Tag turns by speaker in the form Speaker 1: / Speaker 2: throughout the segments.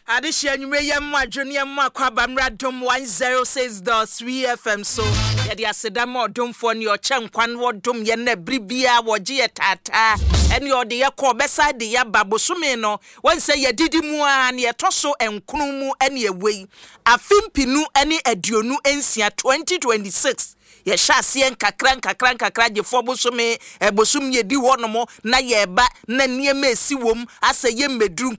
Speaker 1: Adishia nyumeye mwa junior mwa kwa bamra dom 106.3 FM so yadi asedamo dom for ni ochen kwan wo dom ye na bribia wo je tata eni ode ye ko besa de ya babosome no won say ye didi mu a ne etoso enkunu mu eni ewei afimpinu eni aduonu ensia 2026 ye hyasie nkakra je fo bosum ye di honomo na ye ba na niema esi wom asa ye medru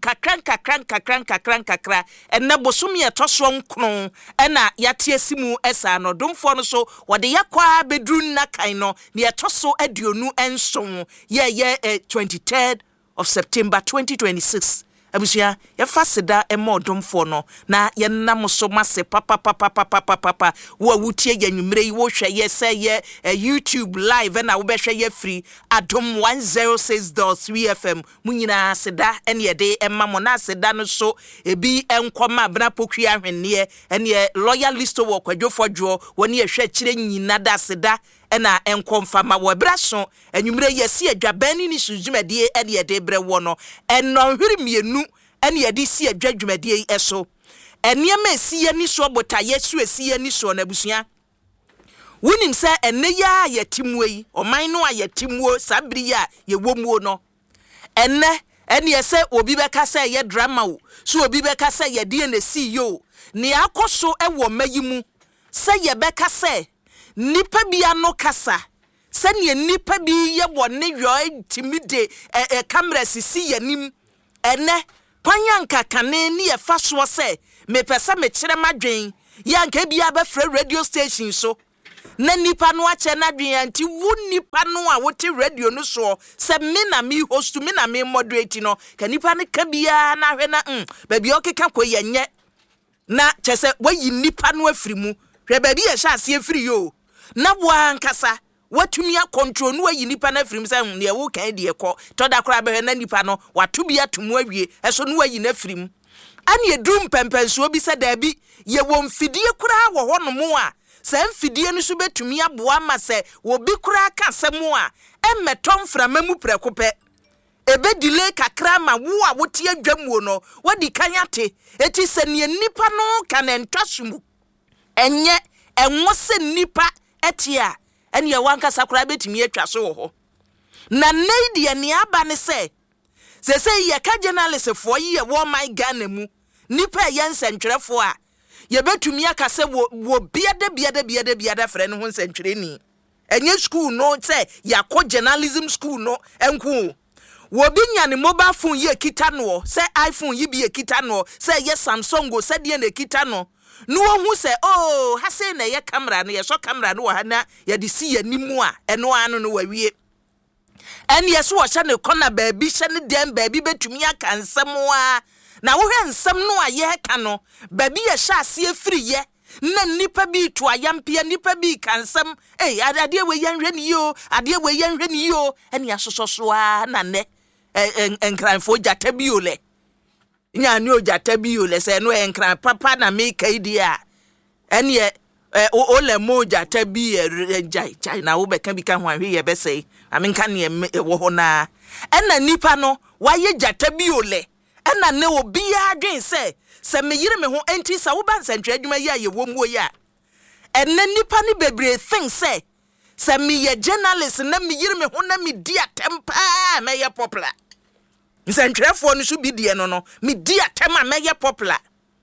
Speaker 1: nkakra ena bosum ye toso nkno ena yate asimu esa no domfo no so wode yakwa bedru na kan no ne toso aduonu enson ye 23rd of September 2026 abusia ya fasida emodumfo no na ye nam so mase papa wo wutie yanwumre yi wo hwe ye say ye YouTube live na wo be hwe ye free adom 106.3 FM munyina aseda ene ye de emamo na aseda no so ebi enkoma bra pokwi ahwene ene loyalist wo kwadwofodwo woni ye hwe kire nyina da aseda ena enkomfama wo braso anwumre yesi adwabani ni suzumade ene ye de bre wo no eno hwiri mienu ene ye de si adwadwumade eso eniema esi ye ni so bota yesu esi ye ni so na busua wonim se ene ya yetimwe yi oman no ayetimwo sabri ya ye womuo no ene ye obi beka se ye drama wo so obi beka se ye de na si yo ne akoso ewo mayimu se ye beka se nipa bia no kasa sane nipa bi ye wone yo timide camera sisi yanim ene kwanyanka kane ni ye faso se me pesa me kire madwen yanka bia ba fra radio station so na nipa no ache na dwen anti wu nipa no a wote radio no so se me na me host me na me moderate no ka nipa ne ka bia na hwe na ba bia okeka ko yenye na chese wayi nipa no afrimu hwe ba bia sha ase afiri yo na bua nkasa watumi a control no ayi nipa na firim se ne wo kan de ekọ toda kora be na nipa no watobi atomu awie eso no ayi na firim ane edum pempenso bi se da bi ye wo mfidie kora wo hono a se mfidie no so betumi aboa ma se wo bi kora ka semu a emmetom framamu prekope ebe delay kakra ma wo a wote adwamuo no wodi kanyate eti se ne nipa no kan entwasumu enye enwose nipa etia ene wanka sakura betimi atwa so ho na neidi ne aba ne se ye ka journalist fo ye wo my Ghana mu nipa ye nsentwerefo a ye betumi aka se wo biada frɛ no ho nsentwere ni enye school no se yakọ journalism school no enku wo bi nya ne mobile phone ye kita no se iPhone yi bi ye kita no se ye Samsung go se de na kita no no hu se oh ha se na ye camera no ye so camera no wa na ye de si ya nimu a eno anu no wawie en ye so wo hye ne kona baabi hye ne dem baabi betumi aka nsem a na wo hwe nsem no a ye ka no baabi ye hye ase afiri ye na nipa bi to ayampia nipa bi kansem ade we ye nhwe ni yo ade we ye nhwe ni yo en ya sososo a na ne enkranfo jata bi ole nya ni ojata bi ole se no enkran papa na me kaidi a ene ole mo jata bi jai na wo be kan bi kan hwan hwe ye be sei aminka ne wo ho na ena nipa no wa ye jata bi ole ena ne obi adwen se me yire me ho enti sa wo ban santwe adwuma ya ye wo muo ya ena nipa ni bebre think se me ye journalist na me yire me ho na me di atempa me ye popular nsentwerefo no so bi die no me di atema me ye popular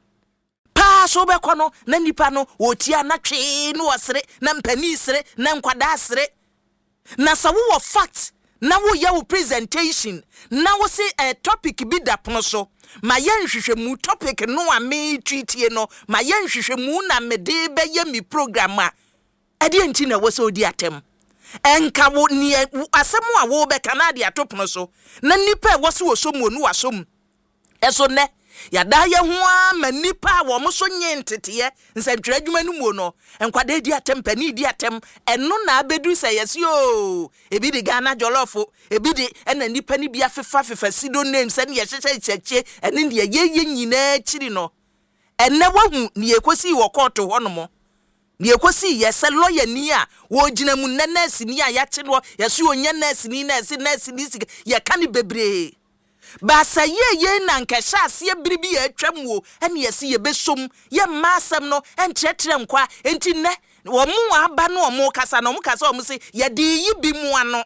Speaker 1: pa so be kono na nipa no otia na twe no wasere na mpani sere na nkwada sere na sa wo fact na wo ye wo presentation na wo se topic bi da pono so ma yenhwehwe mu topic no a me tweetie no ma yenhwehwe mu na me de be ye mi program a ade enti na wo se odi atem enka wo ni asemu a wo be kanadi atopono so na nipa wo se wo so mu onu wasom eso ne yada ye ho a ma nipa wo mo so nye ntete nsentwere adwuma no mu no enkwada di atem pani di atem eno na abedu se yesi o ebi di Ghana jolofo ebi di ena nipa ni bia fefa sido name se ne ye cheche ene ne ye nyina chiri no ene wahu ne ekosi wo court ho no mo ne ekosi ye se lawyer ni a wo gina mu nurse ni a ya che no ye so onye nurse ni ye kan bebre ba sa ye na nkehya ase biribi ya atwam wo ene yesi ye besom ye masem no entretre nkwa enti ne wo mu aba no wo kasa no kasa wo se ye de yi bi mu ano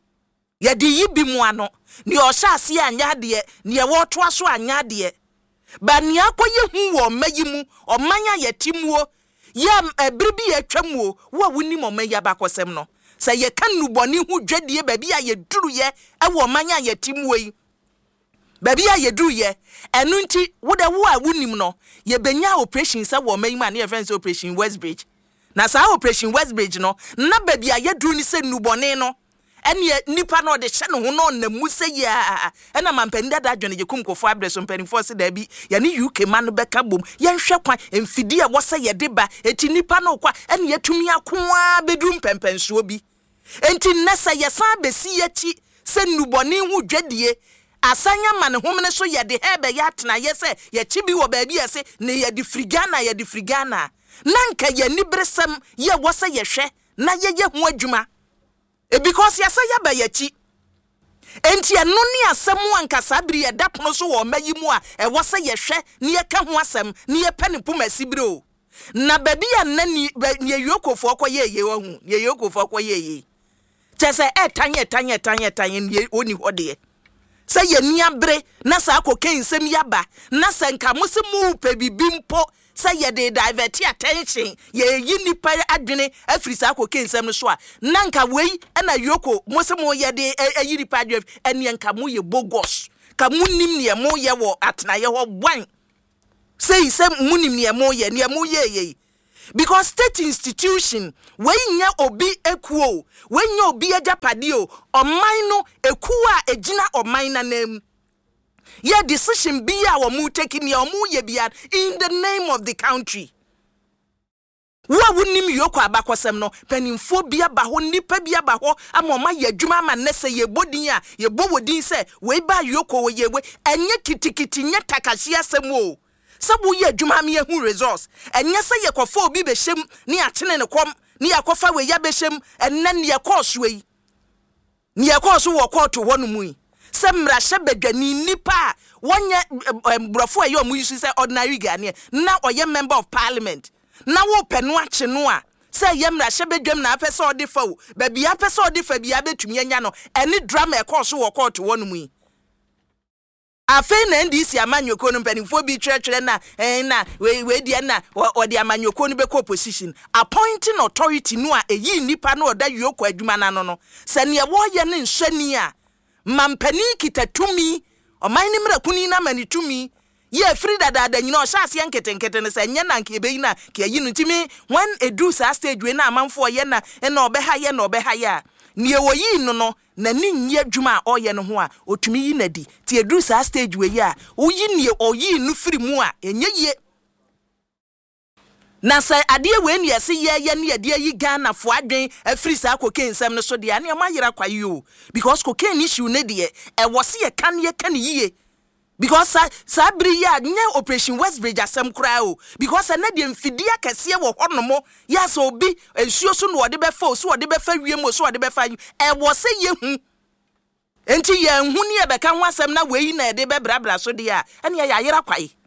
Speaker 1: ye de yi bi mu ano ni o hya ase anya de ni ye wo to aso anya de ba ni akoye hu wo mayi mu o manya ye timuo ye biribi ya atwam wo wuni mo mayi abakosem no sa ye kan nuboni hu dwadie ba bia ye duru ye wo manya ye timuo yi baby a ye do ye enu nti wo de wo a wunim no ye benya operation sa wo mayi ma na ye friends operation Westbridge na sa operation Westbridge no na baby a ye do ni se nubone no ene nipa no de hye no ho no na mu se ya ena mampenda da adwene je kumkofo abreso mpanifo se da bi ye ne UK man beka bom ye nhwe kwan emfidi a wo se ye de ba eti nipa no kwa ene yatumi akoa bedum pempenso bi enti nesa ye san besi ye chi se nubone hu dwadie asanya man homene so ye de hebe ya tena ye se ye chibi wo baabi ase ne ye de frigana nanka ye nibresem ye wo se ye hwe na ye hu adwuma because ye se ye ba ye chi enti eno ni asem anka sabri ye dapono so wo mayi mu a e wo se ye hwe ne ye ka ho asem ne ye pene pomasibire o na baabi ya nani ye yokofo akoye wo hu ye yokofo akoye tese tanye ne oni hode say ye niabre na sa kokensem yaba na se nka musemu pe bibimpo say ye de divert attention ye yi nipa adwene afiri sa kokensem no so a na nka wei na yoko musemu ye de ayi nipa adwene ene nka mu ye bogos ka munim ne mo ye wo atena ye ho bwan say munim ne mo ye because state institution when nya obi ekuo when nya obi ajapadio oman no ekuwa ejina oman na nem ye decision bi a wo mu take me omu ye bia in the name of the country wa wunim yoko abakosem no penimfo bia ba ho nipa bia ba ho amoma ye adwuma ma nese ye bodin a ye bowodin se we ba yoko ye we enye kitikiti nya takahye asem o sabu ye adwuma me hu resource enye se ye kofo obi behyem ne atene ne kom ne yakofa we ya behyem enne ne yakoso yi ne yakoso wo koto ho no mu se mra hye badwani nipa wonye brofo aye omu yisu se ordinary Ghanaian na oye member of parliament na wo penu ache no a se ye mra hye badwam na apese ode fa wo ba bia apese ode fa bia betumi anya no ene drama yakoso wo koto ho no mu afe na ndisi amanyoko no mpanimfo bi twetwere na na we die na odi amanyoko no be opposition appointing authority no a eyi nipa no oda yoko adwuma na no se ne wo ye ne nhwani a mampani kitatumi oman ni mrakuni na manitumi ye free dada nyina o hyase nketenkete ne se nya na nke ebeyi na ke yi no timi when edu sa stage we na amanfo ye na obeha ya nie woyi no na ni nye dwuma oye no ho a otumi yi nadi ti edu sa stage we ya oyi nie oyi no firi mu a enye ye na sai ade we ne yesi ye ne ade yi Ghana fo adwen afiri sa kokensem no so de ane ma yera kwaye o because cocaine issue ne de e wo se ye kan yiye because sabri ya nye operation Westbridge asem kra o because na de mfidia kese wo honomo ya so obi ensuo so no wode be fa so wode be fa wiem so wode be fa e wo se ye hu enti ye hu ne e be ka ho asem na we yi na de be brabra so de a ene ya yera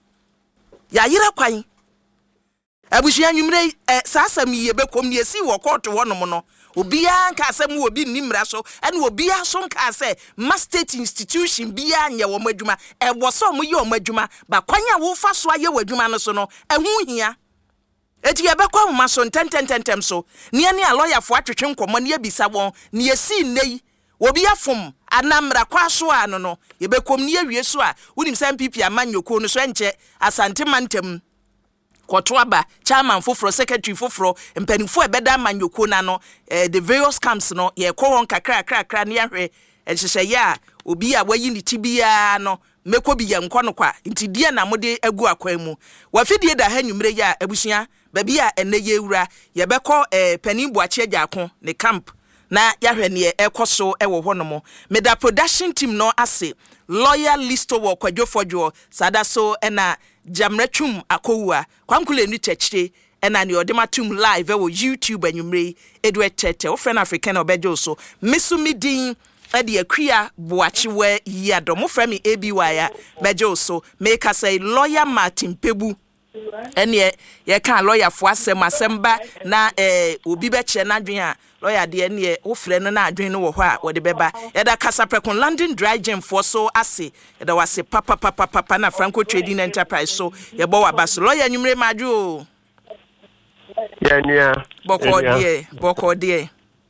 Speaker 1: kwai abushia nwumre sasam ye be kom ne esi wo court wonom no obia nka asem obi nimra so ene obia so nka se ma state institution bia nya wo madwuma e wo so mo ye wo madwuma ba kwanya wo fa so aye wadwuma no so no ehu hia eti ye be kwa ma so tententem so ne a lawyer fo atwetwe nkomo ne abisa won ne esi nei obi afom anamra kwa so ano no ye be kom ne awie so a unim sam pipi amanyoko no so enche asante mantem Kotwaba chairman foforo secretary foforo mpanifo ebeda manyoko na no the various camps no ye ko won kakra ne ahwe enhyehyɛ ya obi a wayi ni tibia no meko bi ye nkɔ no kwa ntidie na mode agu akwan mu wafidie da ha nwumre ya abusua babi a enne ye wura ye bɛkɔ panin buache agako ne camp na yahwe ne ekoso ewo honomo meda production team no ase lawyer listo wo kwadwofodwo sada so ena jamretum akowua kwankule ni techire ena ne odematum live wo YouTube anwumre edwe tete wo friend African obejo so mesumidin edi akua boachi we yado mo frɛ me ABY a bejo so make us say lawyer Martin Pebu ene ye kan lawyer fo asɛm ba na obi be che na dwen a lawyer de ene wo frɛ no na adwen no wo hɔ a wo de beba yeda kasa prekon London Dry Gin for so ase yeda wase papa na Franco Trading Enterprise so ye bo waba so lawyer nwumre maju o
Speaker 2: yeah
Speaker 1: boko die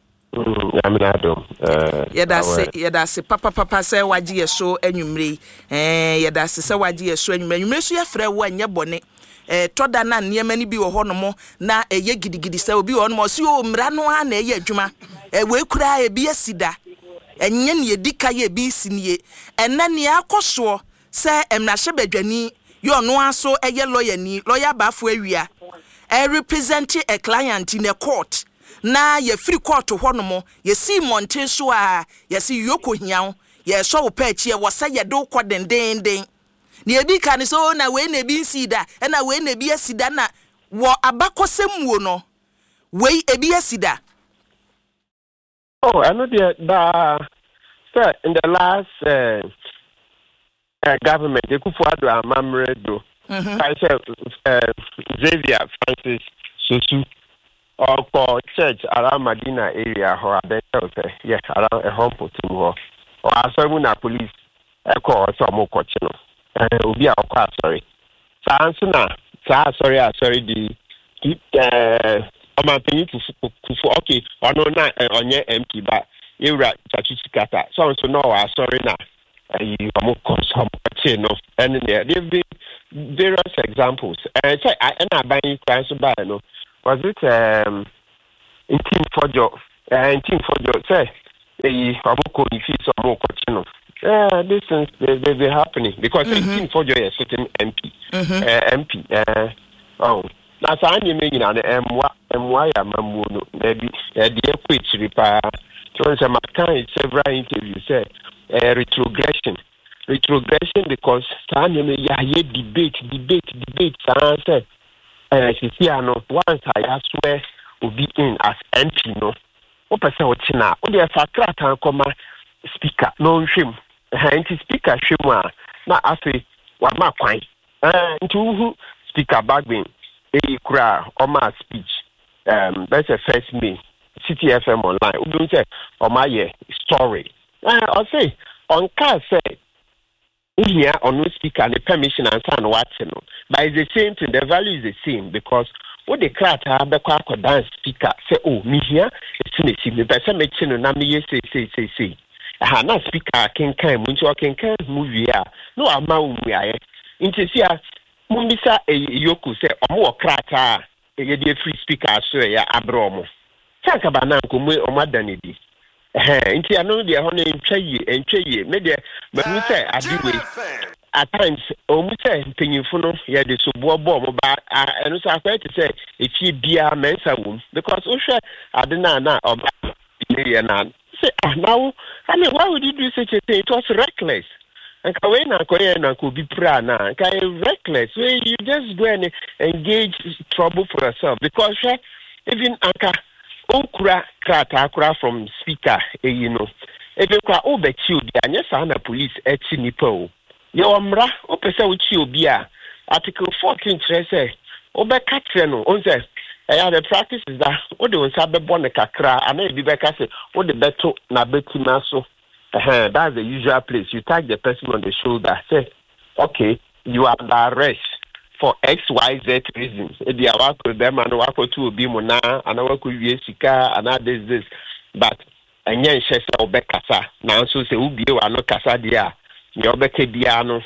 Speaker 1: yeda se papa se waji yeso anwumre yeda se waji yeso anwumre so ye frɛ wo anya bone toda na niema ni bi wo hɔ no mo na eye gidigidi se obi wo no mo so o mra no ha na eye adwuma we kura e bi asida enye ne edika ye bi sinie ena ne akoso se emra hye badwani yo no aso eye lawyer bafo awia represent a client in a court na ye free court hɔ no mo ye si monte so a ye si yoko hiawo ye so wo pa chi e wo se ye do kɔ ni ebi kan so na we na ebi sida na we na ebi asida na wo abakosemuo no we ebi asida.
Speaker 2: Oh, I know that in the last government Ekufuado Amamredo I said Xavier Francis Sosu or church around Medina area or yes around a home put or I police call some coaching. Obi a kwa sorry sanso na sorry the omanpanyi kufu okay ono na onye MP ba ewura chachichikata so no sorry na you some coaching no and there been various examples say I ban kwan so ba no was it in team for say omoko ni fi some coaching no. These things they happening because team for joy a certain MP. That's why I'm making an MY Mamuno, maybe the equity repair. So some kind several interviews say retrogression because time you debate. Say once I swear will be in as MP no. What person would now? What the factor can come speaker no shame. Anti speaker shema na afi wa ma kwan nti speaker Bagbin kura o ma speech that's a first me City FM online we don't say o ma ye story I say on car say here on no speaker the permission and sign what no but it's the same thing the value is the same because what the crowd have the kwa dance speaker say oh me here it's in the same person make no na me say na speaker kenkan munchi kenkan movie a no ama umuaye intisia mumbisa yoku se omo krata ye dey free speaker so ya abromo tanka bana nkomu omadane bi intia no dey ho na entwaye me dey mamu say adiwe at times omu say mpanyimfo no ye dey so bobo mo ba eno so akwete say efi bia mensa wom because o hwe ade na oba ye na now, I mean, why would you do such a thing? It was reckless. And could be reckless. Where you just go and engage trouble for yourself because even Anka Krakra from speaker, you know, even over you, the Anyasana police at Sinipo. Your Mra, Opesa with you, Bia, Article 14, say, Ober Catreno, on the practice is that what they will say born a kakra and maybe back say what the better na betima so that's the usual place. You tag the person on the shoulder, say, okay, you are the arrest for XYZ reasons. They are work with them and work with two be mona and work with Yesika and this. But and yen shesa obekasa. Now so say ubi or no casa dia. Yobeke diano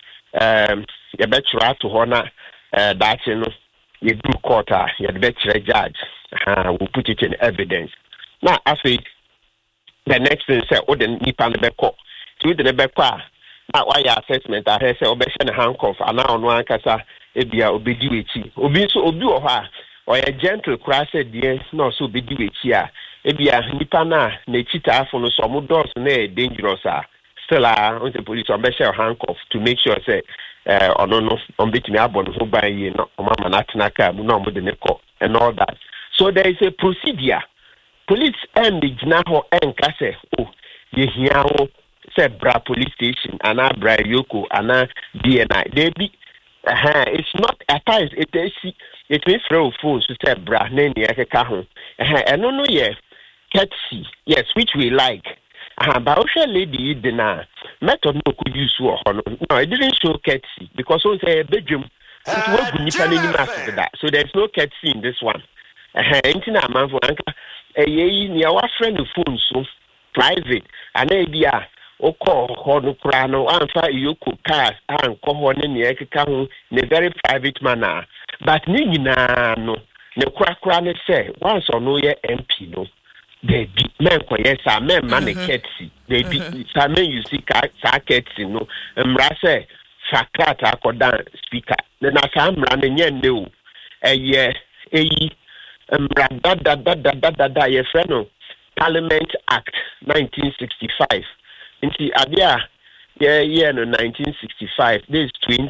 Speaker 2: you bet to honor that you know. You do quarter, you bet your judge. We'll put it in evidence. Now, I say the next thing say, oh, the Nipan Beko. To the Beko. Now, why your assessment? I say, Obeshan handcuff, and now on one casa, Ebia Obiduichi. Obi so Obi or her, or a gentle crash said, yes, no, so Biduichia. Ebia Nipana, Nechita for no some doors, nay, dangerous. Still, on the police, Obeshan handcuff to make sure, say, or no, on between Abon, who buy you, no, Mama Natinaka, no, with the Neko, and all that. So there is a procedure. Police and the Jinaho and Kase, oh, ye hiawo say bra police station ana bra yoko ana DNI they be it's not at times it may throw phones to say bra na ni ekeka ho eno no ye courtesy yes which we like but also lady did method no could use no it didn't show courtesy because on say bedroom it was that so there's no courtesy in this one intina man for anka ni our friend the phone so private and idea o call no kra no anfa yoko car an ko ho ne ekeka ho in a very private manner but ni nyina no ne kra ne say once or no ye MP no they be men ko yes a men man ketsi they be some you see ka ketsi no mra say fakata akodan speaker na samra ne nyende o eyi mra da ye friend no Parliament Act 1965 inti adia yeah no 1965 this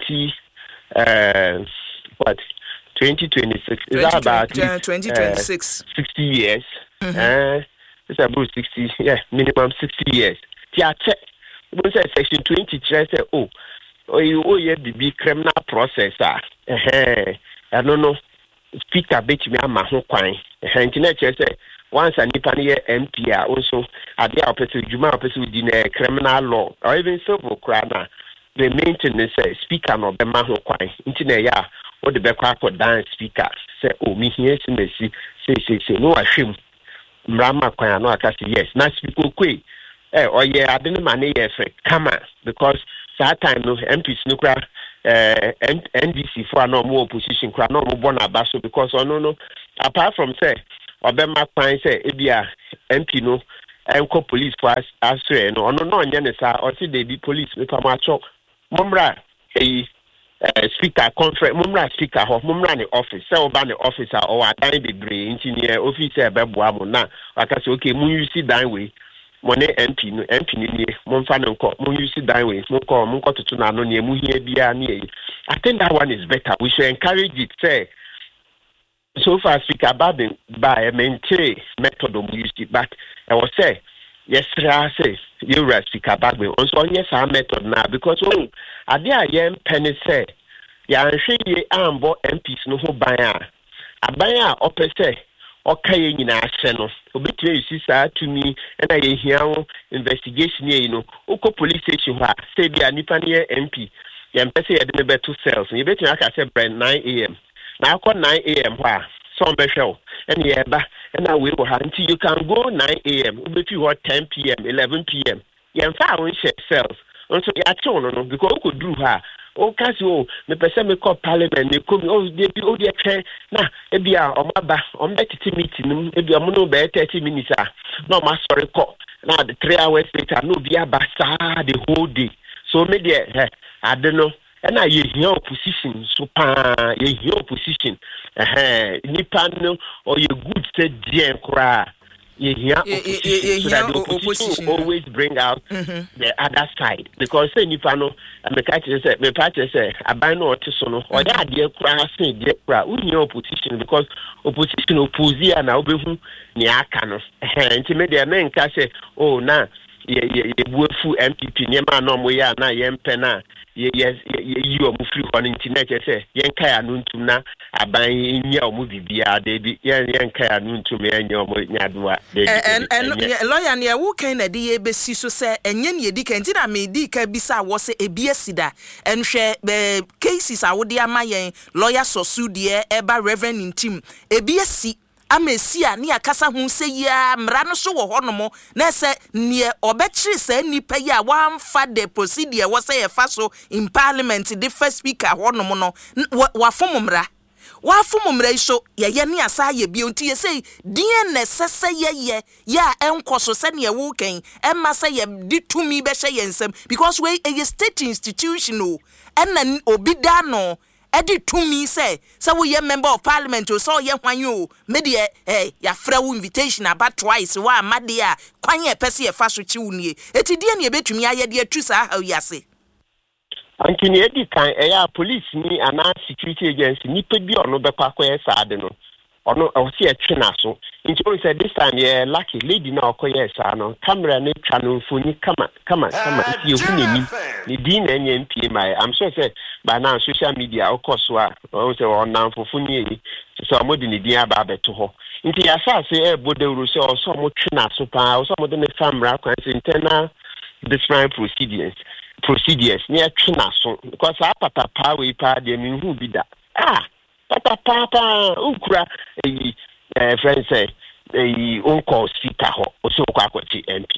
Speaker 2: 2026 is that about
Speaker 1: 2026
Speaker 2: 60 years it's about 60 minimum 60 years tiache we say section 20 say oh yeah the criminal process I don't know speaker bet me ama ho kwan internet say once a nipa near MP also at the opposite juma opposite in criminal law or even civil crime the maintenance speaker no be ma ho kwan internet ya what the back dance speaker say oh me here say no ashim mrama kwan no aka say yes na speak okwe oh yeah I didn't manage come because that time no MPs no kra NDC for no more opposition kra no more born abaso because no apart from say obema kwan say ebia MP no enko police for asre no no nya ne sa o se dey be police me pa ma cho momra speaker conference momra speaker ho momra ne office say oba ne officer o adan bebre engineer officer ebeboa mo na aka say okay mu use dan we money MP ni mo fa ne nko mo use dan we mo nko tutu na no ne mu hia bia ne I think that one is better we should encourage it say so far speaker by a maintain method of use it but I was say yes I say you speaker back we also yes our method now because I dare penny say ya nhwe ambo MPs no ho ban a opese okay nyina ahye no obetire isi saa to me na ye hia investigation ye no uko police station ha say bia nipa ne MP ya mpese ye de be to cells ye betire aka say 9 AM na akọ 9 AM ha some be show and yeba and we will have until you can go 9 AM between what 10 PM 11 PM ya mfa won share cells also ya cho no because we could do her o kasi o me pese me call parliament me come o dey try na e bia o maba o mbetiti meeting e bia mo no be 30 minutes no ma sorry call na the 3 hours later no bia basa the whole day so me there I don't know and I hear opposition so ye hear opposition nipa no or you good say DM kra ye hear opposition so that the opposition always bring out the other side because say nipa no me party say aban no otiso no or ya de kra say de kra we hear opposition because opposition oppose na obehu ni aka no enti me de men ka say oh na ye buefu MPP nyema no mo ya na ye mpe na yes you am free on internet say yen kai anu ntum na aban nya omu bibia de bi yen kai anu ntum nya omu nyadoa de
Speaker 1: lawyer ne wo kan na de ye besi so say enye ne di kan ti na me di ka bisa wo say ebia sida enhwe cases a wo de ama yen lawyer sosu de eba reverend intim ebia si amesia ni akasa hu se ya mra no so wo honomo na se ne obekiri se nipa ya wamfa the procedure wo say fa so in parliament the first speaker honomo no wafomumra iso ye ne asa ye bi onti ye say DNS sese ye ya enkoso se ne wo ken emma say ye di tumi be hye yensem because we a state institution o enna obi da no edi tumi say we ye member of parliament so ye hwan yo me de ya fra wo invitation about twice wa amade a kwan ye pese ye fa so chi wunie eti de ne betumi aye de atu sa ha wiase
Speaker 2: Ankini edi kan eya police ni ana security agency ni pe bi ono be kwakọ esa ade no ono o se etwe na so Nti o said this time yeah lucky lady na okoye sa no camera na twa no mfoni kama nti ehu ni din na enye MP mai I'm sure say by now social media okoso a o say on fofoni yi so amodi ni din aba beto ho nti asase e bodewuru se o so mo twena so pa o so mo de ne camera kwan internal different procedures near twena so because papa pa we pa de mi hu bi da papa ukura friend say uncle speaker ho so kwa MP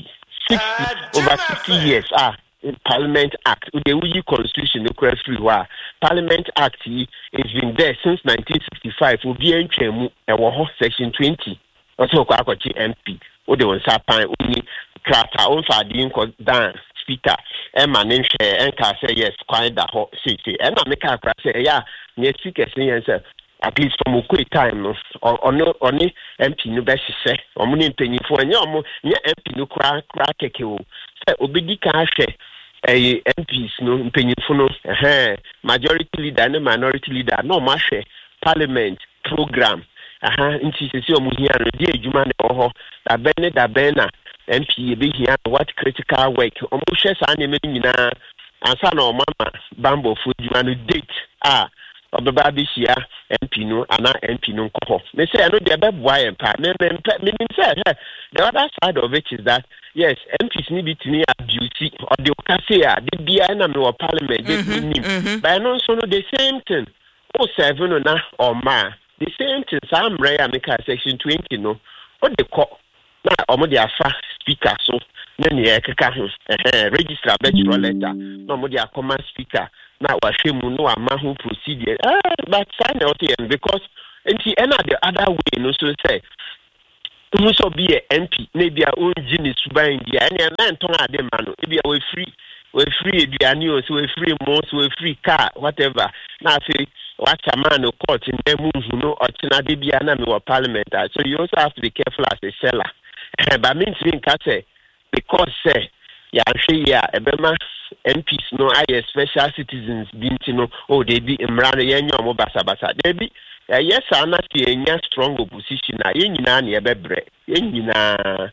Speaker 2: 60 years in Parliament Act the Uji Constitution no free wa Parliament Act has been there since 1965 obi entwemu ewo ho section 20 so kwa MP o de won sapan oni krata on fa di nko dan speaker Emma Ninche enka say yes quite that ho say Emma make akra say ya ne speaker say at least from a time no oni MP no be hye omuni mpanyifo anya omo nya MP no kra keke o say obedi ka hwe MPs no mpanyifo no majority leader and minority leader no ma hwe parliament program nti sisi omu hia no di adwuma ne ho da bena MP be hia what critical work omu hwe sa na me nyina ansa na omama bambo fu adwuma no date obaba bi hia MP no ana MP no nko me say no dey beboa empa me say the other side of it is that yes MPs ni bitini abuse or the okase the bia na me wo parliament but no so no the same thing o seven na or ma the same thing some rare make section 20 no o de ko na omo de afa speaker so na ne ekeka ho register bachelor letter na omo de akoma speaker na wahwemu no amahu procedure but sign out here because nti the other way no so say who so be a MP maybe a own genius suban dia and na nton ade ma no e bia we free aduani o so we free mo so we free car whatever na say what a man no court in them who know or de bia na me wa parliament so you also have to be careful as a seller but means in say because say ya hwe ya ebema MPs no aye special citizens binti no they be imrano yenyo mo basa they be yes ana ti enya strong opposition na yenyina na ebebre yenyina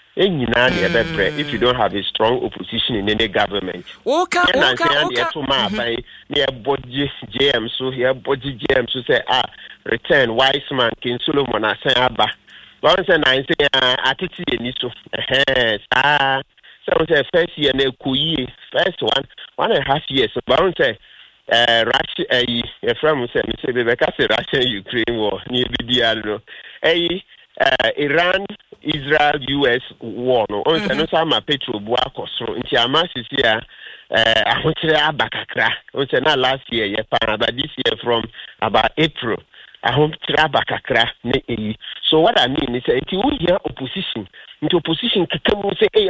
Speaker 2: if you don't have a strong opposition in any government okay near body JM so say return wise man King Solomon asaba one say na say atiti eni so so say first year na kuyi first 1.5 years so baron say Russia from say me say be say Russia Ukraine war ni bibia no Iran Israel US war no on say no sama petrol bu akosoro nti amasisi ahokyere abakakra on say na last year ye pan but this year from about April ahokyere abakakra ne so what I mean is nti we hear opposition into opposition kekamu say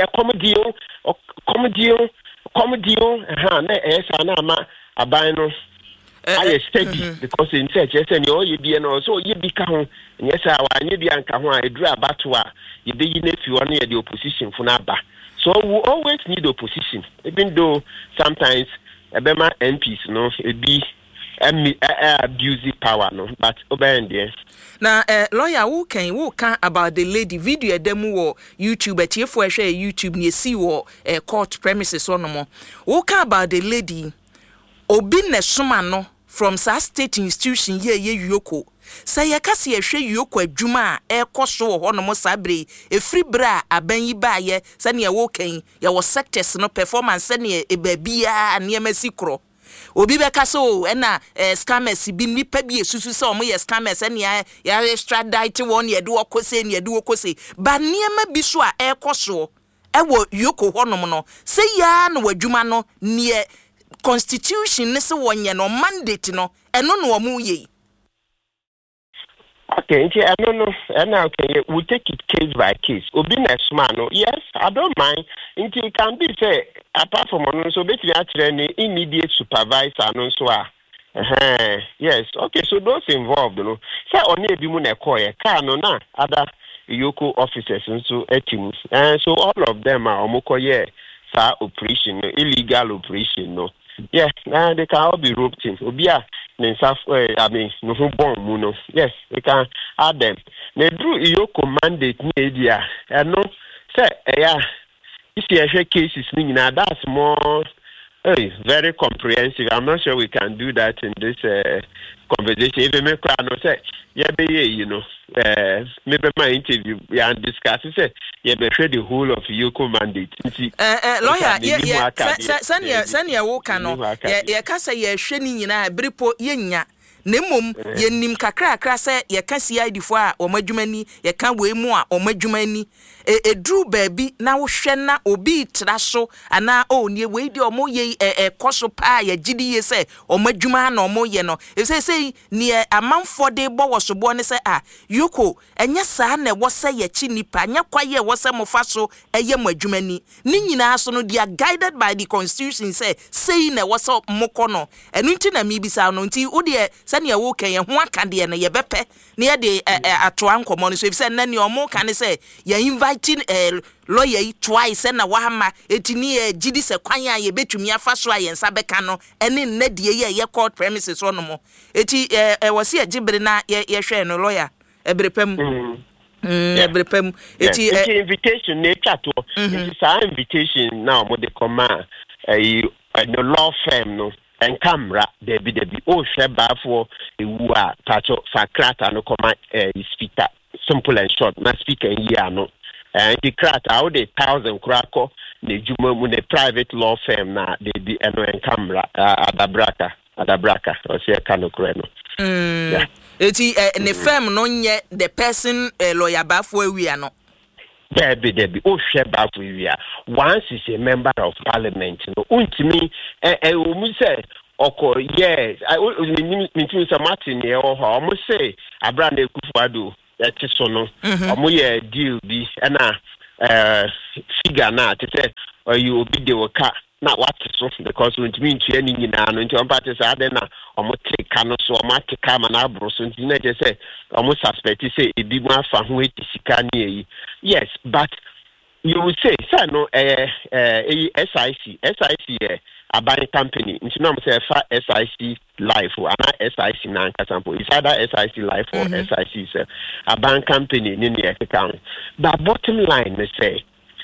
Speaker 2: comedy na na ma aban no I steady because in church yes and you be no so you be ka ho yes wa anye bi anka ho a edru abato a you be yi na fi one the opposition for na ba so we always need opposition even though sometimes ebema MPs no e be abuse power no but obey there
Speaker 1: na lawyer who can about the lady video demo wo YouTube etiefo ehwe YouTube ne si wo court premises on mo who can about the lady obi ne soma no from sa state institution ye yoko say ye kase ehwe yoko adwuma a ekoso ho no mo sabre efri bra aban yi ba ye se ne wo kan ye wo sectors no performance se ne e ba bia ne emasi kro obi be kaso na scammers bi nipa bi esusu se omo ye scammers ne ya extradite won ye de okose ba niema bi so a ekoso ewo yoko honom no se ya na wadwuma no ne constitution ne se wonye no mandate no eno no omu ye
Speaker 2: okay I don't know and okay we take it case by case obi na smart no yes I don't mind it can be say apart from no so betimi atre ni immediate supervisor no so yes okay so those involved no say oni ebi mu na call car no na other yoko officers so teams and so all of them are omokoye sa operation illegal operation no yes they can all be roped in obia I mean no bomb no yes we can add them na drew Yoko mandate media no say if you have cases that's more very comprehensive. I'm not sure we can do that in this conversation. Even me say maybe my interview we are discussing say the whole of Yoko mandate.
Speaker 1: Lawyer sanya wo kano ye kasa ye hwe ni nyina bripo yenya nemom ye nim kakra se ye ka CID fo a omadwumani ye ka we mu a omadwumani edru baabi na wo hwe na obi tra so ana nie we di omo ye koso pa ye gidi ye se omadwuma na omo ye no e say ne amanfo de bo wo so bo ne se Yoko enya saa na wo se ye chi nipa nya kwaye wo se mo fa so eye madwumani ni nyina so no they are guided by the constitution say na wo so mokono enu nti na mi bisa no nti wo de sani ya wo kan ye ho aka de na ye bepe na ye de ato ankomo no so if say na ne omo kan say ye inviting lawyer twice na wahama etini gidi se kwan ya ye betumi afa so a ye nsa beka no ene nna de ye court premises no mo eti wo se agibere na ye hwe no lawyer ebrepam ebrepam eti
Speaker 2: invitation na chato eti sa invitation na mo de command no law firm no en camera debi o hwe bafo ewu a tacho sakrata no command speaker simple and short na speaker here no the crat out the 1,000 krako ne juma mu ne private law firm na debi eno en camera adabraka o se kanu kreno
Speaker 1: eti ne firm no nye the person lawyer bafo awia no
Speaker 2: debi o hwe bafo awia once is a member of parliament no untimi o say oko yes me too say Martin e o ho mo say Abraham Ekufuado eti so no omo ye deal bi na figure na te say you obi de waka na what so because we mean to any nyina no nti on party say ade na omo take no so omo take ma na abro so nti na je say omo suspect say ebi mu afa ho etisika na yi yes but you will say no SIC Abani company nti na mo say fa SIC life or SIC na example is either SIC life or SIC say Abani company ni account but bottom line they say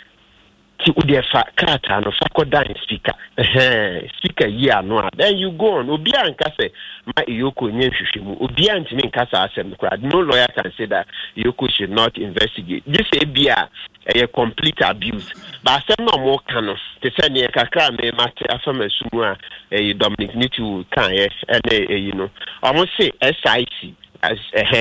Speaker 2: ti udefa krata no fakodan speaker speaker here no then you go on obi anka say ma Yoko nye hwehwemu obi antimi nkasa asem kra no lawyer can say that Yoko should not investigate this ebia a complete abuse but asem no mo kano te say ne kakra me mate afama sumu a Dominic Nitu kan you know almost say SIC as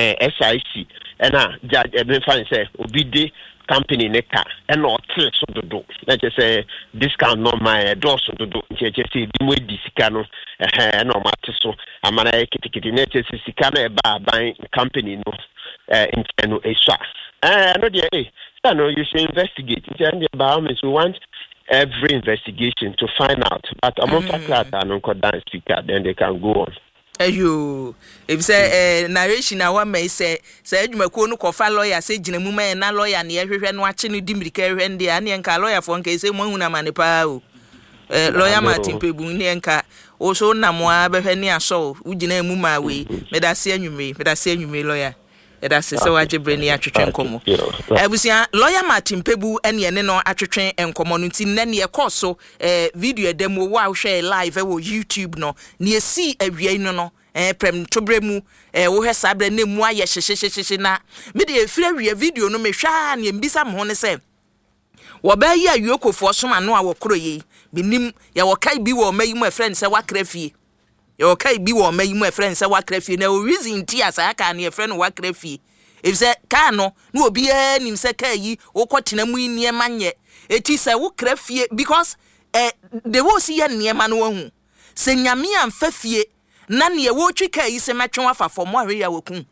Speaker 2: SIC na judge even find say obi de company neka and not so do let us say discount no my door so do just say bi mo disika no no matter so amana kitikiti net sika na ba ban company no inteno esha no there no you should investigate and the we want every investigation to find out but among that no could dance speaker then they can go on.
Speaker 1: Ayo if say narration na wa may say adwumako no kofa lawyer say ginemu man na lawyer na hwehwe no ache no dimirika hwe ndi a ne nka lawyer fo nka say mo hu na mane pa o lawyer Martin Pebu ne nka o so na mo abehwe ne aso ugina mu ma we medase anwume lawyer edase se wajebre ne atwetwe nkomo abusia lawyer Martin Pebu ene ne no atwetwe nkomo no ti ne ne koso video edemo wa hwe live wo YouTube no ne si awie no prem tobremu wo hwe sabre ne mu aye hyehyehyehye na me de efira awie video no me hwa ne mbisa mo ne se wo ba yi ayokofo soma no a wo kroye binim ya wo kai bi wo mayi mu friend se wa krafie yo kai bi wo mayi mu friend say wakrafie na o reason ti asa ka na friend wakrafie if say ka no na obi anim say kai yi wo kwotena mu niema nye eti say wo krafie because they wo see ye niema no hu se nyame amfafie na ne wo twi kai se metwe wafa fo mo ahwe ya wakun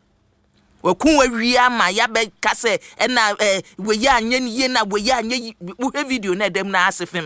Speaker 1: wawi ama ya be ka say na we ya anye ni na we ya anye wo video na dem na asefem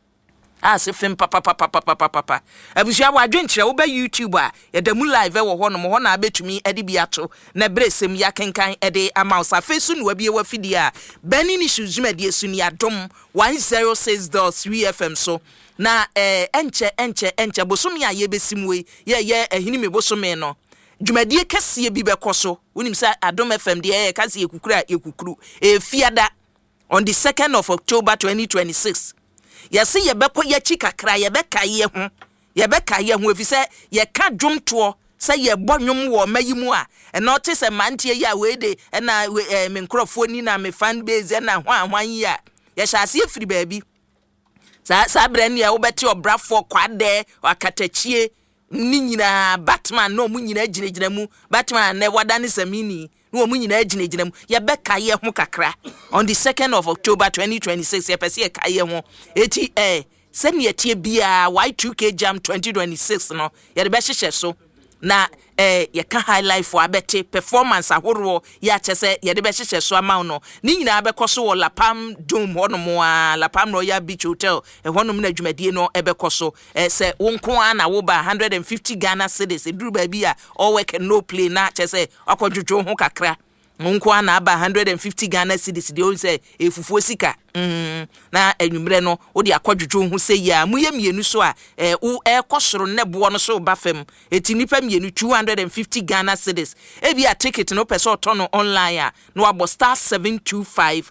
Speaker 1: papa abusia wa adwenkyere wo ba YouTube a yedamu live wo ho no mo ho na abetumi ade bi ato na bresem ya kenkan ede amausa fesu no wabie wa fidi a bani ni shuzumade esu ni adom 106.3 FM so na enche bosom ya ye besim we ye ehini me bosom no dwumadie kese bi bekoso wonim say Adom FM de ka se yekukuru fiada on the 2nd of October 2026 yesi yebekọ yachi kakra yebeka ye ho efi say ye ka dwomto say ye bonnwom wo mayimu a eno te se mantie ya we de na me nkrofo ni na me fan base na hwan yi a ye hyase efiri baabi sa brand ya wo beti obrafo kwade akatachie ni nyina Batman no mu nyina ginegina mu Batman ne wadane samini no mu nyina ginegina mu ye beka ye ho kakra on the 2nd of October 2026 ye pese ye ka ye ho eti sene ye tie bia Y2K Jam 2026 no ye de be hyehye so na ye ka highlight for abete performance ahoro ya chese ye de be hyehye so ama no ni nyina abekoso wo Lapam Dome honomo a Lapam Royal Beach Hotel honom na dwumadie no ebekoso se wonko ana wo ba 150 Ghana cedis eduru ba bi a all work and no play na chese akodwodwo ho kakra wonko ana ba 150 Ghana cedis de o se efufuo sika na enwumre no wo de akodwodwo ho se ya mu ye mienu so a wo ekosoro ne bo no so ba fam eti nipa mienu 250 Ghana cedis ebi a ticket no person turn online a no abo *725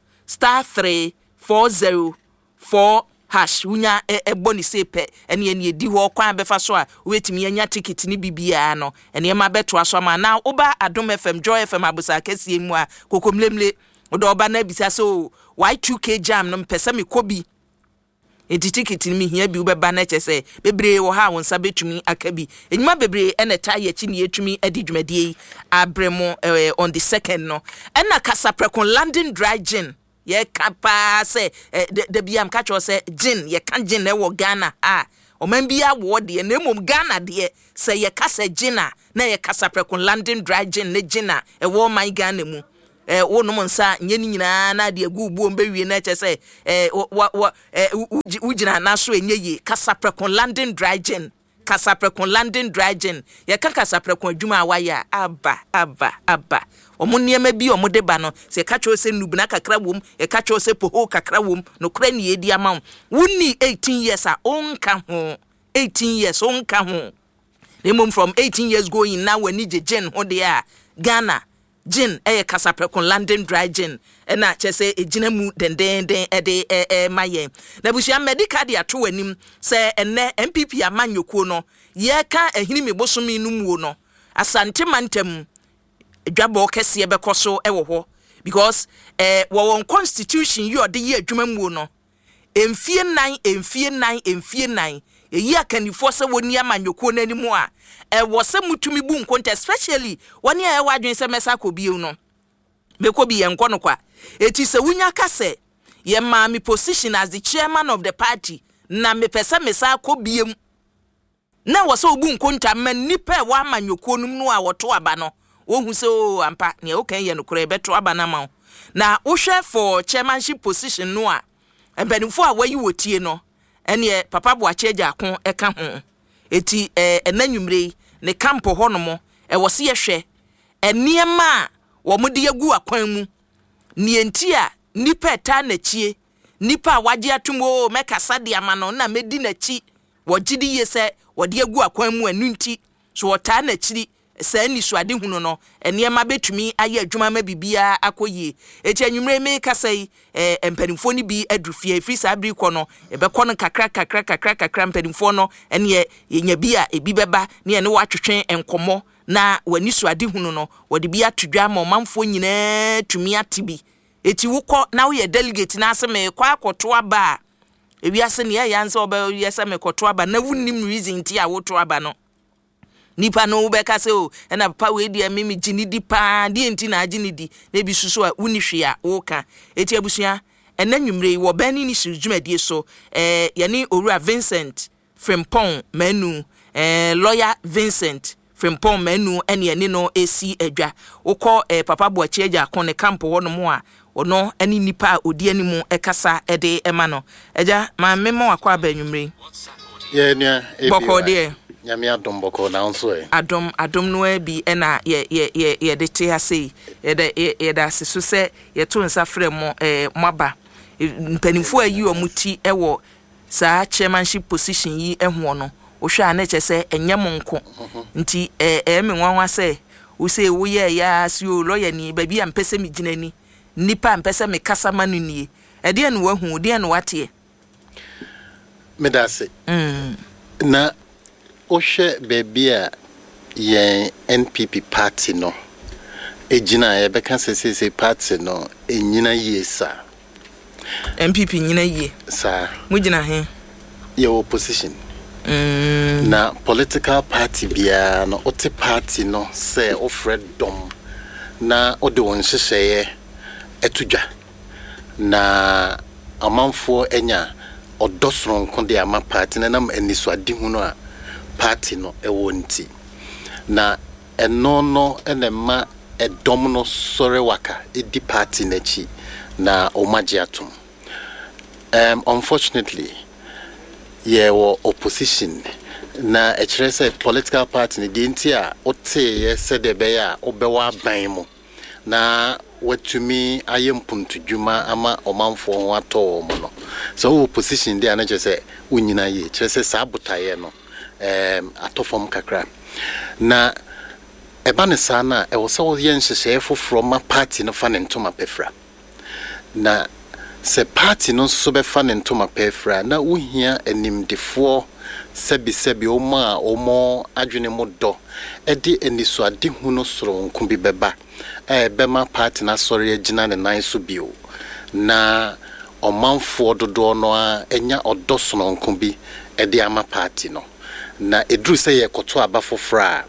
Speaker 1: *3404# unya eboni sepe ene edi ho kwan befa so a wetimi anya ticket ni bibia no ene ma beto aso ma na oba Adom FM Joy FM abusa kese mu a kokomlemle odo oba na bisa so Y2K Jam no mpesa me kobi edi ticket ni mi hia bi ubeba na chese bebre wo ha won sa betumi akabi enyuma bebre ene ta ye chi ni etumi edi dwumadie abremo on the 2nd no ena kasaprekon landing dry gin ye kapa se de biam ka cho se gin ye kan gin na wo Ghana o man bia wo de na mom Ghana de se ye kasa gina na ye kasaprekon landing dry gin ne gina wo man Ghana mu wonom nsa nyeni nyina na de agubuo mbewie na che se ugina na so enye kasaprekon landing dry gin ye ka kasaprekon adwuma awaya aba omunniema bi omude ba no se ka cho se nubuna kakra wom e ka cho se poho kakra wom no kra ni edi ama wonni 18 years a onka ho 18 years onka ho demom from 18 years going now when ni gin ho de a Ghana gin kasaprekon landing dry gin na chese ejina mu denden ede maye na busia medical dia to anim se enne MPP amanyoko no ye ka ehini mebosomi no mu no asante mantam dwabo kese bekoso ewo ho because wo constitution you de ye adwuma mu no emfie 9 eyi akanifo se woni amanyoko nanimu a wo se mutumi bu nkonta especially woni e wadwen se mesa kobiu no bekobi ye nko no kwa eti se wunya kase ye ma mi position as the chairman of the party na me pesa mesa kobiem na wo se obu nkonta man nipa wa amanyoko num no a woto aba no wo hu se o ampa ne o kan ye no kure beto aba na ma na wo hwe for chairmanship position no a empanifo a wayi wotie no ene papa Boakye Jakon eka ho eti enanwumre ne campo honomo wo se yehwe eniema wo mode yagu akwan mu nienti a nipa ta na chie nipa waje atomo mekasa de ama no na medi na chi wo gidi ye se wo de yagu akwan mu anunti so wo ta na chiri sa ni so ade hunu no eniema betumi aye adwuma ma bibia akoyie eti anwumre me kasai empanimfo ni bi adrufie free sabri ko no ebekọ no kakra empanimfo no ene yenya bi a ebi beba ne ene watwetwen enkomo na wani so ade hunu no wode bi atodwa ma manfo nyina tumi atibi eti wukọ na wo ye delegate na aseme kwa akoto aba ewi ase ne ya nse oba yesa me koto aba na wunnim reason ti a woto aba no nipa no ubeka se o na papa we dia mimi ginidi pa die enti na ginidi na bi susu a unihwe a woka eti abusua enanwumre wo bani ni sujumadi so yani Owura Vincent Frimpong Manu lawyer Vincent Frimpong Manu ene no esi adwa wokọ papa Boakye Jakon ne camp wono mo a ono ani nipa odi animu ekasa ede ema no eja ma memo akwa abanwumre
Speaker 3: ye nia
Speaker 1: boko de
Speaker 3: nyame adom boko na nso
Speaker 1: adom no bi na ye de te ase ye da se so se ye to nsa frɛ mo maba mpanimfo ayi omuti ewo saa chairmanship position yi eho no hwa na che se enye monko nti me nwanwa se wo se wo ye ya si o lawyer ni ba bia mpese me ginani nipa mpese me kasa manu nie e de no wahu de no wate
Speaker 3: medase na ohwe bebia yen NPP party no ejina ye beka sese party no enyina yesa
Speaker 1: MPP nyina ye
Speaker 3: sa
Speaker 1: mujina he
Speaker 3: ye opposition na political party bia no ote party no say ofred dom na ode won hyehyeye etudwa na amanfo enya odosron ko de ama party na nam aniswade hu no a party no ewo nti na eno no enema edom no sore waka edi party na chi na omaje atom unfortunately yewo opposition na say political party ni di nti a ote said de be ya obewa ban mu na watumi ayempuntu djuma ama omanfo ho ato mo no so opposition dey na say unyina ye say sabutaye no atofom kakra na eba ne sana e wo se wo ye nhyehyɛ foforo ma party no fa ne ntoma pefra na se party no so be fa ne ntoma pefra na uhia animdefo sebi omo adwene mo do e de anisoade hu no soro nko bi beba bema party na sori agina ne nan so bio na omanfo dodo no a enya odosono nko bi e de ama party no na edru se ye koto aba fofra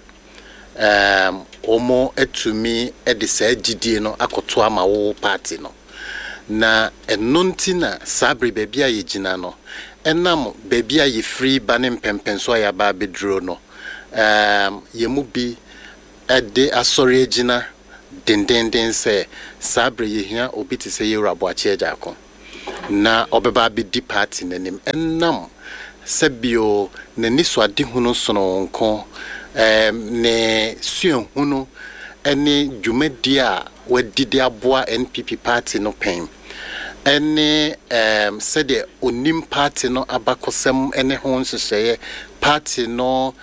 Speaker 3: omo etumi e de sa gidie no akoto ama wo party no na enonti na sabre bebia ye gina no enam bebia ye free banim pempenso ya ba bedro no yemu bi ede asori agina dendenden se sabre ye hia obi te se ye raboache agako na obeba bi di party nanim enam sebio na niswade hunu sono nko ne suon hunu ene dwumadi a wadidi aboa NPP party no pen ene said onim party no abakosem ene ho nhyehyeye party no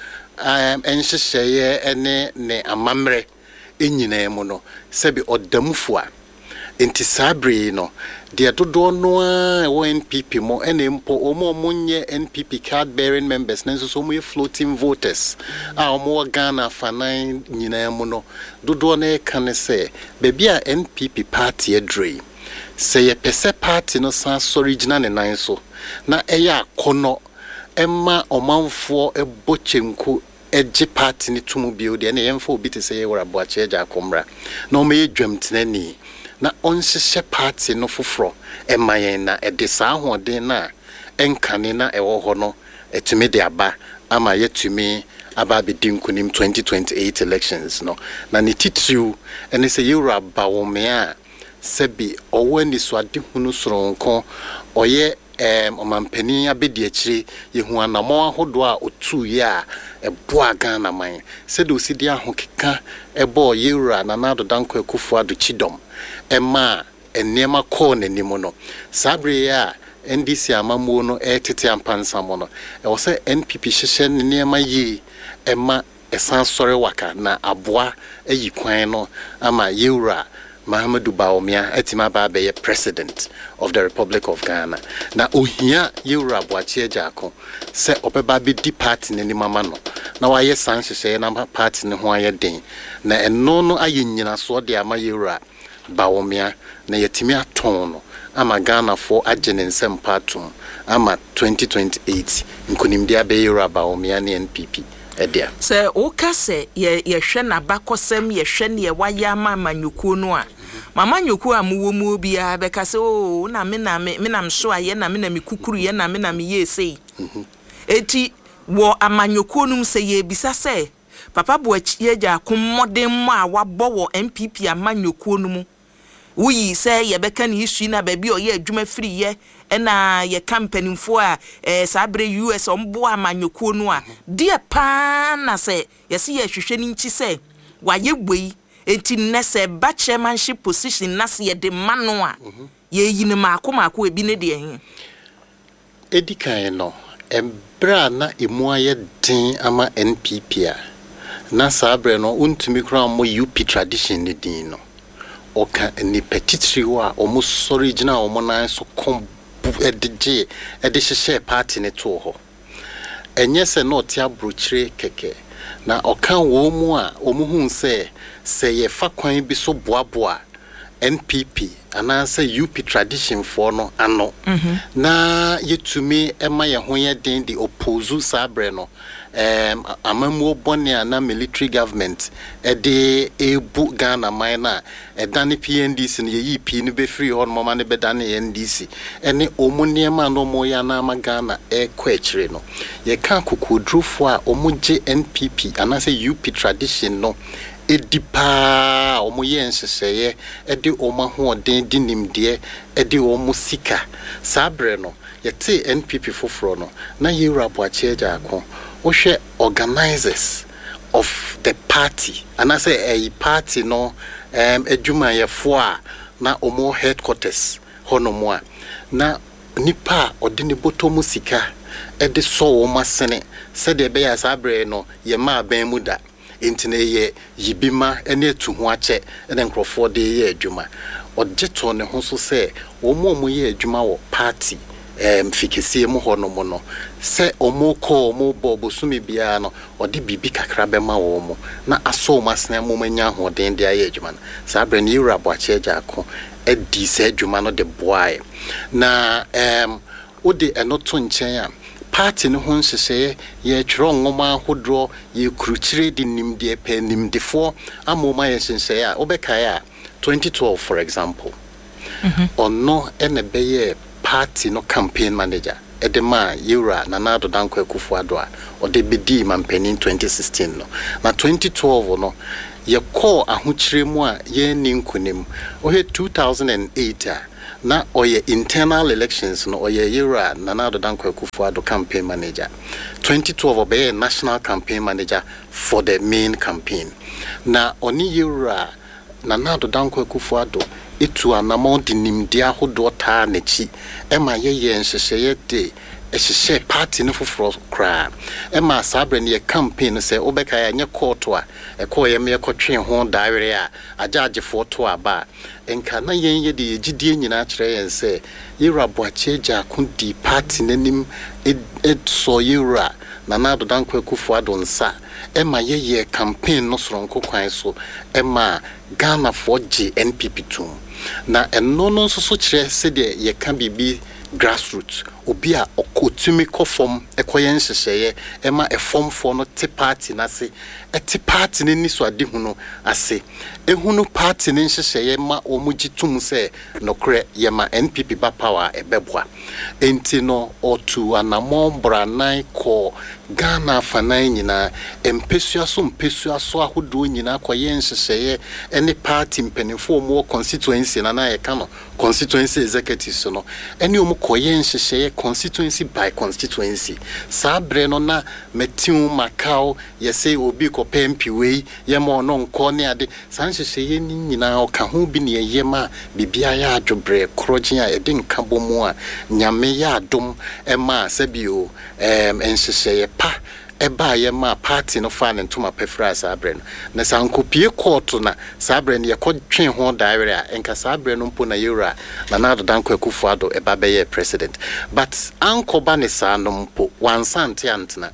Speaker 3: nhyehyeye ene ne amamre enyina mu no sebi odamufo a enti sabre no de dodo no a NPP mo ene mpo omo monye NPP card bearing members nenso so mo floating voters a omo Ghana fanan nyina mu no dodo na kan se bebi a NPP party edrey say ye pese party no san original ne nan so na eya akono emma omanfo ebochemku eje party ni tumu bio de na yemfo obi te say ye wora boache eja akomra na o me dwamtenani na onhyehye party no foforo emayen na edesa ahoden na enkane na ewo ho no etumi de aba ama yetumi aba bedinkunim 2028 elections no na ni titru ene say ye wora ba wo me a sebi owani swade hunu soronko oye omampani abedi akire yehu anamo ahodo a otu ye a eboa Ghana man sede osidi ahokeka ebo yewura na nado danko akufo ado chidom ema enema ko nanimo no sabre ya NDC amamuo no etete ampansamo no e wo se NPP hyehye nema yi ema esan sore waka na aboa ayi kwan no ama yewura Mahamadou Bawumia etima ba be president of the Republic of Ghana na ohia yewura boache jako se obeba be di party ne mama no na waye sanhyehyɛ na party ne ho aye den na eno no aye nyina so de ama yewura Bawumia na yetimi aton no ama Ghana for agene nsem patum ama 2028 nkonimde abe yewura Bawumia ne NPP edia
Speaker 1: se o kase ye hwe na bakosem ye hwe ne ye waya mama nyuku no a mama nyuku amuwo mu bia be kase o na me na mso aye na me na mikukuru ye na me na me ye sei eti wo amanyuku num se ye bisa se papa bo ye ja kommodem mo a wabɔ wo MPP amanyuku num wuyi se ye beka ne history na ba bi o ye adwuma firi ye ena ye company fo a sabre US ombo amanyuku no a die pa na se ye se ye hwehwe ni nchi se waye gboi enti nese ba chairmanship position na se ye de mano a ye yine maako ebi ne de he
Speaker 3: edikan no bra na emu aye den ama NPP a na sabre no untumi kra mo UP tradition ni din no oka ni petitri wa omo original omo nan so kom edje hye party ne to ho enye se no tia brochire keke na oka wo mu a omo hu se ye fa kwan bi so boaboa NPP ana say UP tradition for no ano na yetumi ema ye ho ye den di oppose sabre no amamu bone na military government de ebu Ghana mine dane PNDC ne yi pi ne be free on mama ne be dane NDC ene omuniema no mo ya na ama Ghana kwa kire no ye ka kokodrufo a omugye NPP ana say UP tradition no edipa omo yenseseye edi oma ho den dinimde edi omo sika sabre no yete NPP foforo no na Europe acheja akon wo hwe organizers of the party and I say a party no adwuma yefo a na omo headquarters hono mo a na nipa odini botomu sika edi so wo masene se de be ya sabre no ye ma ban mu da intine ye yibima ene etu ho ache ene nkrofo de ye adwuma odjeto ne ho so se wo mo ye adwuma wo party fikisi mu hono mo no se omo ko omo bobo sumi bia no odi bibi kakra be ma wo mo na aso masena mo manya ho den de aye adwuma na sabre ne yura bo ache jako edi se adwuma no de boae na odi enoto nchen a party no ho nhyehyɛ ye twero ngoma hodro ye kruchire di nimde pe nimdefo amoma ye nhyehyɛ a obekae a 2012 for example ono ene beye party no campaign manager edema Yura Nanado Danko Akufo-Addo a ode bedi mampanin 2016 no na 2012 no ye call ahokyire mu a ye ninkunim ohe 2008 a na oye internal elections no oye Yura Nanado Danko Akufo-Addo campaign manager 2012 obeye national campaign manager for the main campaign na oni Yura Nanado Danko Akufo-Addo itu anamo dinimdia hodo ta nechi ema ye nhyehyɛ de ehyehyɛ party no foforo kra ema sabre ne campaign se obeka ya nye court a ekoye me ekotwe ho daawere a ajaagefo to aba enka na ye de gidie nyina kyerɛ yen se Yura Boakye Agya kundi party nanim so Yura Nanado Danko Akufo-Addo nsa ema ye campaign no soronko kwan so ema Ghana for G NPP tum na eno no so kyerɛ se de ye ka bibi grassroots obi a okotumi kofom ekoye nhyehyɛ ema efom for no te party na se ete party ni so ade hunu ase ehunu party ni nhyehyɛ ma omugitum se nokre ye ma NPP ba power ebeboa enti no otu anamo branan ko Ghana fanan nyina empesua so ahodo nyina koye nhyehyɛ ene party mpanifo mo constituency na ye ka no constituency executives no ene omo koye nhyehyɛ constituency by constituency sabre no na metiu Macau ye say obi ko pempi we ye mo no nko ne ade sanhyehyɛ ni nyina oka ho bi ne ye ma bibia ya adwobre krogen a ede nka bomu a nyame ya adom ema sabio enhyehyɛ pa eba ye ma party no fa ne ntoma pefra sabre no na sankopie court na sabre ne ye kotwe ho daawere a enka sabre no mpo na Yura Nanado Danko Akufo-Addo eba be ye president but ankoba ne sa no mpo wansante antena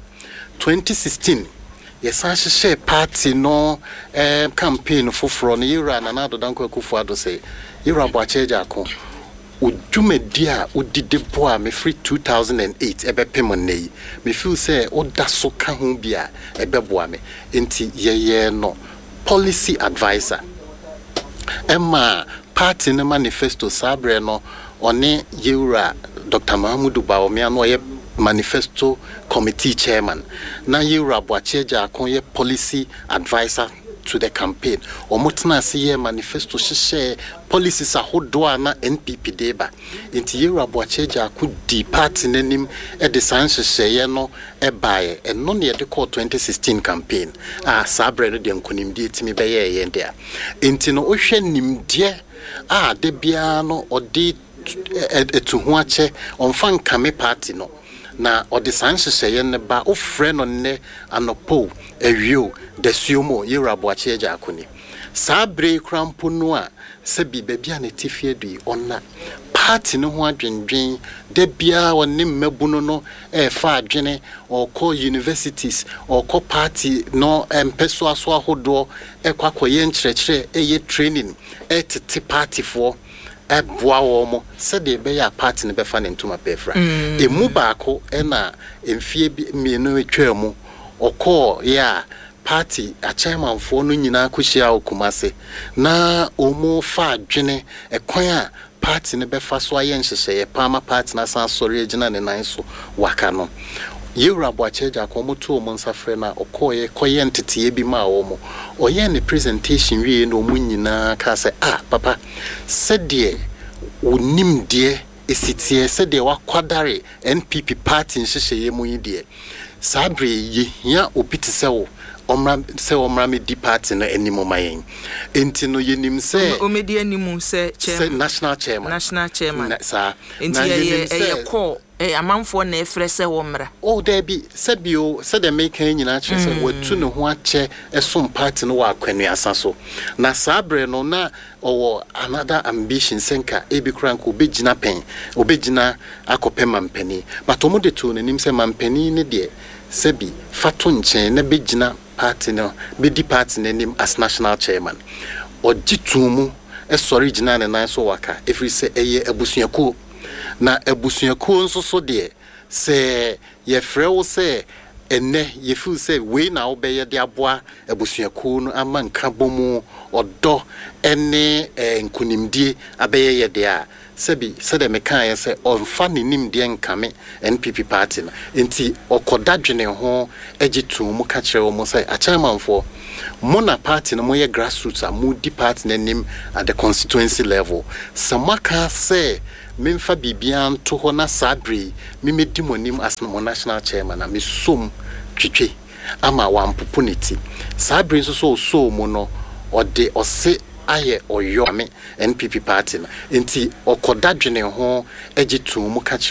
Speaker 3: 2016 yes share party no campaign foforo no Yura Nanado Danko Akufo-Addo say Yura Boakye Agya ko udwumadi a udide bo a me free 2008 ebepem nei me feel say oda so ka ho bia ebeboa me enti ye no policy advisor emma party no manifesto sabre no one Yura Dr. Mahamudu Bawumia no ye manifesto committee chairman na Yura Boakye Agya kon ye policy advisor to the campaign omotna se ye manifesto hyehyɛ policies ahodo na NPP deba enti Yura Boakye Agya ku di party nanim e de sanhyehyɛ no ebae eno ne de call 2016 campaign sabre no de nkonimdi etimi bɛyɛ ye ndia enti no ohwɛ nimdeɛ de bia no odi etu ho akyɛ onfa nkame party no na ɔde sanhyehyɛ ne ba o frɛ no ne anopo awio dasuomo yiraboache agya akoni sabre krampo no a sebi bebia ne tifie dui onna party no ho adwendwen da bia wonne mmabuno no fa adwene ɔkɔ universities ɔkɔ party no empeso aso ahodo ekwakoye nkyerɛkyerɛ eye training tete party for boa wo mo se de be ya party ne be fa ne ntoma pefra emu baako na emfie mienu etwa mu ɔkɔ ya party a chairman for no nyina kohyia okumase na omo fa adwene ekwan a party ne be fa so aye nhyehyɛ pama party na san sori agina ne nan so waka no Yuraboache agya komoto omo nsafre na okoye koye ntete bi ma wo mo oye ne presentation wie no omo nyina ka se papa sɛdeɛ onim de esitie sɛdeɛ wakwadare NPP party nhyehyɛ mu yi de sabre yi ya obiti sɛ wo omra me di party na animo mayen enti no yenim se
Speaker 1: o me di animu se
Speaker 3: national chairman sa
Speaker 1: enti ye call amanfo na efre se wo mra
Speaker 3: o there be sebio se de make nyina kire se watu ne ho ache esom party no wa kwanu asaso na sabre no na owo another ambition senka ebi kranko obegina pen obegina akopɛ mampani but omo de to nanim se mampani ne de sebi fato nchen na begina party no be di party nanim as national chairman ogitumu esori gina ne nan so waka every say eye abusuakuo na abusuakuo nso so de se ye frewo se enne ye feel say we na obeye de aboa abusuakuo no ama nkrabomu odo ene nkunimdie abeye ye de a sebi sede mekan ye se onfa nenim de nkame NPP party na enti okodadwene ho agitu mu ka kire wo mo say a chairman for mona party no moye grassroots a mudi party nanim at the constituency level samaka say memfa bibia nto ho na sabre memedi monim as no national chairman na mesom twetwe ama wampoponiti sabre nso so mo no ode ose aye oyo me NPP party na enti okodadwene ho agitu mu ka